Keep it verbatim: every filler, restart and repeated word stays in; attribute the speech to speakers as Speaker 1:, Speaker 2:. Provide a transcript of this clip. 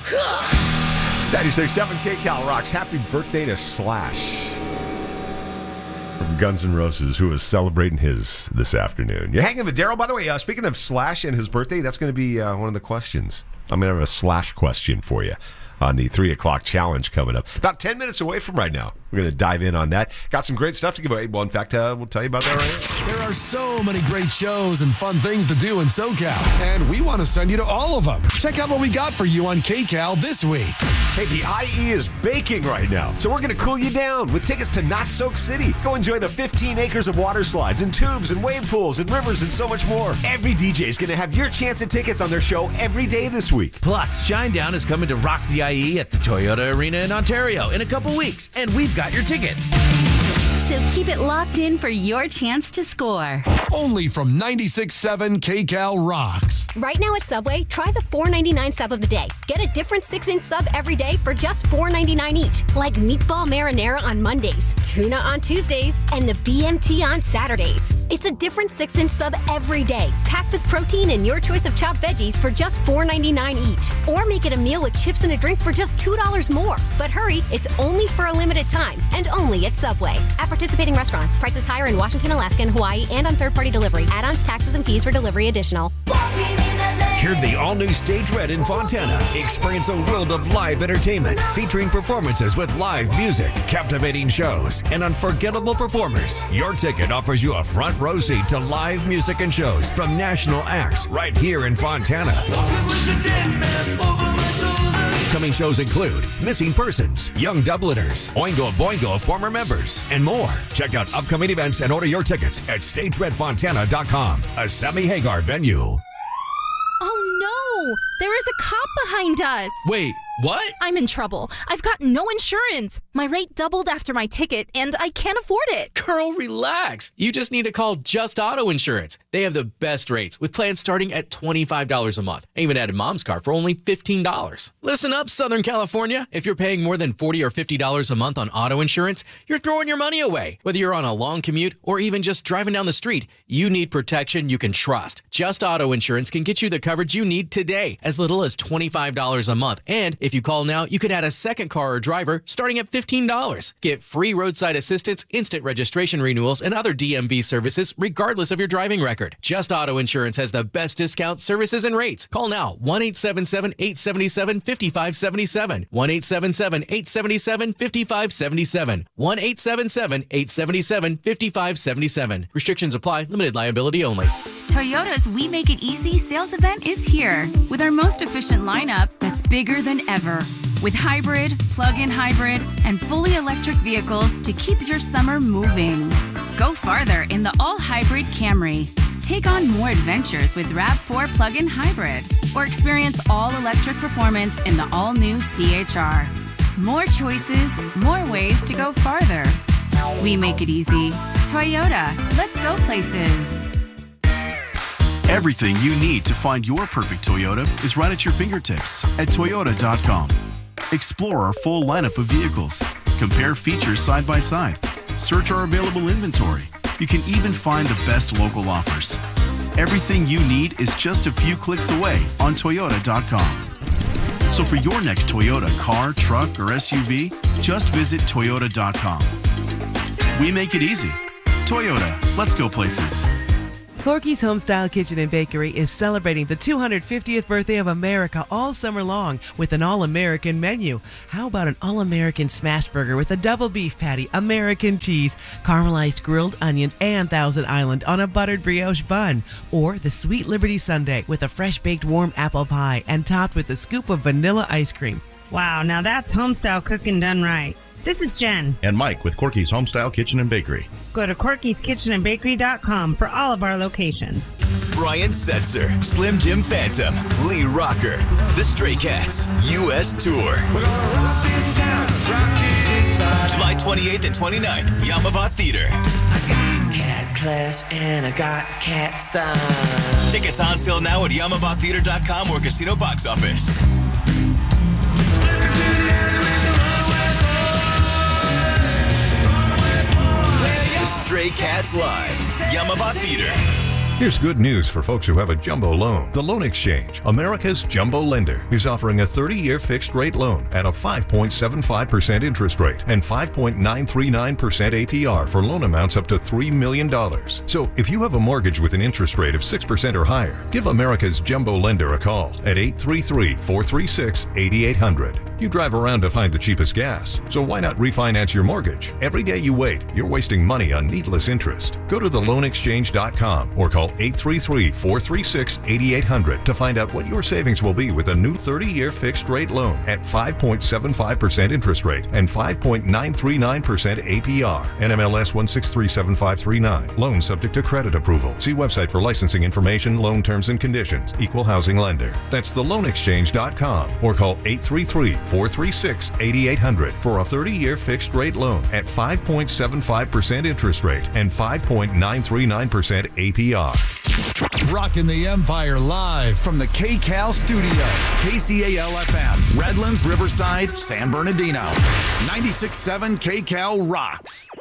Speaker 1: It's ninety-six point seven K-Cal rocks. Happy birthday to Slash from Guns N' Roses, who is celebrating his this afternoon. You're hanging with Daryl. By the way, uh, speaking of Slash and his birthday, that's going to be uh, one of the questions. I'm going to have a Slash question for you on the three o'clock challenge coming up. About ten minutes away from right now. We're going to dive in on that. Got some great stuff to give away. Well, in fact, uh, we'll tell you about that right now.
Speaker 2: There are so many great shows and fun things to do in SoCal, and we want to send you to all of them. Check out what we got for you on K-Cal this week.
Speaker 1: Hey, the I E is baking right now, so we're going to cool you down with tickets to Not Soak City. Go enjoy the fifteen acres of water slides and tubes and wave pools and rivers and so much more. Every D J is going to have your chance at tickets on their show every day this week.
Speaker 3: Plus, Shinedown is coming to rock the I E at the Toyota Arena in Ontario in a couple weeks, and we've got your tickets.
Speaker 4: So keep it locked in for your chance to score.
Speaker 2: Only from ninety-six point seven K-Cal rocks.
Speaker 5: Right now at Subway, try the four ninety-nine sub of the day. Get a different six-inch sub every day for just four ninety-nine each. Like meatball marinara on Mondays, tuna on Tuesdays, and the B M T on Saturdays. It's a different six-inch sub every day, packed with protein and your choice of chopped veggies for just four ninety-nine each. Or make it a meal with chips and a drink for just two dollars more. But hurry, it's only for a limited time and only at Subway. At participating restaurants, prices higher in Washington, Alaska, and Hawaii, and on third-party delivery. Add-ons, taxes, and fees for delivery additional.
Speaker 6: Hear the all-new Stage Red in Fontana. Experience a world of live entertainment featuring performances with live music, captivating shows, and unforgettable performers. Your ticket offers you a front row seat to live music and shows from national acts right here in Fontana. Upcoming shows include Missing Persons, Young Dubliners, Oingo Boingo former members, and more. Check out upcoming events and order your tickets at stage red fontana dot com, a Sammy Hagar venue.
Speaker 7: Oh no! There is a cop behind us!
Speaker 8: Wait, what?
Speaker 7: I'm in trouble. I've got no insurance. My rate doubled after my ticket, and I can't afford it.
Speaker 8: Girl, relax. You just need to call Just Auto Insurance. They have the best rates, with plans starting at twenty-five dollars a month. I even added Mom's car for only fifteen dollars. Listen up, Southern California. If you're paying more than forty dollars or fifty dollars a month on auto insurance, you're throwing your money away. Whether you're on a long commute or even just driving down the street, you need protection you can trust. Just Auto Insurance can get you the coverage you need today, as little as twenty-five dollars a month. And if you call now, you could add a second car or driver starting at fifteen dollars. Get free roadside assistance, instant registration renewals, and other D M V services regardless of your driving record. Just Auto Insurance has the best discount, services, and rates. Call now, one eight seven seven, eight seven seven, five five seven seven, one eight seven seven, eight seven seven, five five seven seven, one eight seven seven, eight seven seven, five five seven seven. Restrictions apply, limited liability only.
Speaker 9: Toyota's We Make It Easy sales event is here with our most efficient lineup that's bigger than ever. With hybrid, plug-in hybrid, and fully electric vehicles to keep your summer moving. Go farther in the all-hybrid Camry. Take on more adventures with RAV four plug-in hybrid. Or experience all-electric performance in the all-new C H R. More choices, more ways to go farther. We make it easy. Toyota, let's go places.
Speaker 10: Everything you need to find your perfect Toyota is right at your fingertips at toyota dot com. Explore our full lineup of vehicles. Compare features side by side. Search our available inventory. You can even find the best local offers. Everything you need is just a few clicks away on toyota dot com. So for your next Toyota car, truck, or S U V, just visit toyota dot com. We make it easy. Toyota, let's go places.
Speaker 11: Corky's Homestyle Kitchen and Bakery is celebrating the two hundred fiftieth birthday of America all summer long with an all-American menu. How about an all-American smash burger with a double beef patty, American cheese, caramelized grilled onions, and Thousand Island on a buttered brioche bun? Or the Sweet Liberty Sundae with a fresh-baked warm apple pie and topped with a scoop of vanilla ice cream.
Speaker 12: Wow, now that's homestyle cooking done right. This is Jen.
Speaker 13: And Mike with Corky's Homestyle Kitchen and Bakery.
Speaker 12: Go to corkys kitchen and bakery dot com for all of our locations.
Speaker 6: Brian Setzer, Slim Jim Phantom, Lee Rocker, The Stray Cats, U S Tour. July twenty-eighth and twenty-ninth, Yamava Theater.
Speaker 14: I got cat class and I got cat style.
Speaker 6: Tickets on sale now at yamava theater dot com or Casino Box Office. Stray Cats Live, Yamava Theater.
Speaker 15: Here's good news for folks who have a jumbo loan. The Loan Exchange, America's jumbo lender, is offering a thirty-year fixed-rate loan at a five point seven five percent interest rate and five point nine three nine percent A P R for loan amounts up to three million dollars. So if you have a mortgage with an interest rate of six percent or higher, give America's jumbo lender a call at eight three three, four three six, eight eight zero zero. You drive around to find the cheapest gas, so why not refinance your mortgage? Every day you wait, you're wasting money on needless interest. Go to the loan exchange dot com or call eight three three, four three six, eight eight zero zero to find out what your savings will be with a new thirty-year fixed-rate loan at five point seven five percent interest rate and five point nine three nine percent A P R. N M L S one six three seven five three nine. Loan subject to credit approval. See website for licensing information, loan terms and conditions. Equal housing lender. That's the loan exchange dot com or call eight three three, four three six, eight eight zero zero for a thirty-year fixed-rate loan at five point seven five percent interest rate and five point nine three nine percent A P R.
Speaker 2: Rocking the Empire live from the K-Cal studio. K C A L F M, Redlands, Riverside, San Bernardino. ninety-six point seven K-Cal rocks.